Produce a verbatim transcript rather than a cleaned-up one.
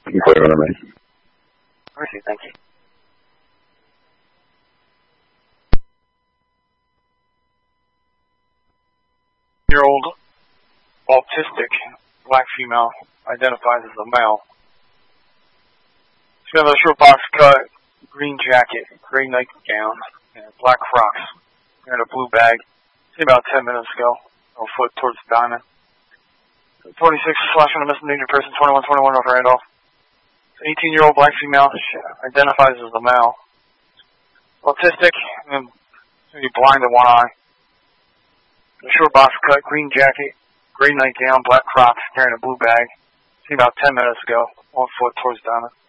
Looking for you on me. Mercy, thank you. Year old autistic black female identifies as a male. She's got a short box cut, green jacket, gray nightgown, and black Crocs. And a blue bag. See about ten minutes ago. On foot towards the diamond. twenty-six slash on a missing injured person, twenty-one twenty-one of Randolph. eighteen year old black female identifies as a male. Autistic and maybe blind in one eye. A short box cut, green jacket, gray nightgown, black Crocs, carrying a blue bag. See about ten minutes ago. On foot towards Diamond.